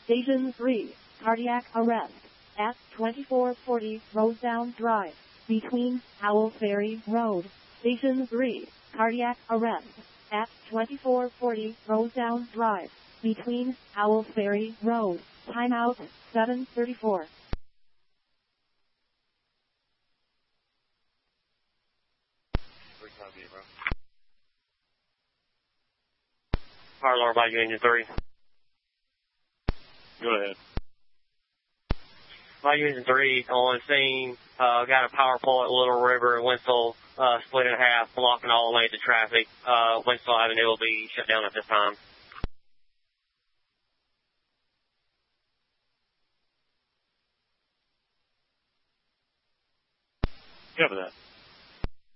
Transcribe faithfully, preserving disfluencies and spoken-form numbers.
Station three, cardiac arrest, at twenty-four forty Rosedown Drive, between Howell Ferry Road. Station three, cardiac arrest, at twenty-four forty Rosedown Drive, between Howell Ferry Road. Timeout, seven thirty-four. Power lower by Union three. Go ahead. By Union three, on scene, uh, got a power pole at Little River and Winslow, uh, split in half, blocking all lanes of traffic. Uh, Winslow Avenue will be shut down at this time. Cover that.